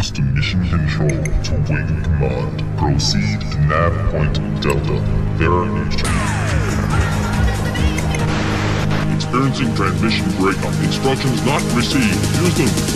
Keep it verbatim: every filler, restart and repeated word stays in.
Houston, mission control to Wing Command. Proceed to nav point Delta. There Experiencing transmission breakup. Instructions not received. Houston.